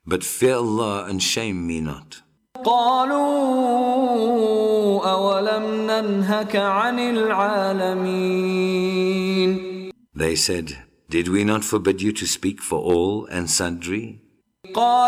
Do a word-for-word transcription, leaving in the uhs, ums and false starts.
But fear Allah and shame me not. قالوا أولم ننهك عن العالمين. They said, did we not forbid you to speak for all and sundry? قال